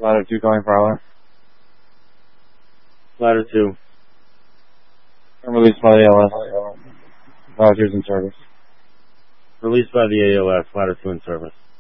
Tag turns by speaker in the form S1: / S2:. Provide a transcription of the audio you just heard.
S1: Ladder 2 calling Prowler.
S2: Ladder 2.
S1: I'm released by the ALS. Ladder 2's in service.
S2: Released by the ALS. Ladder 2 in service.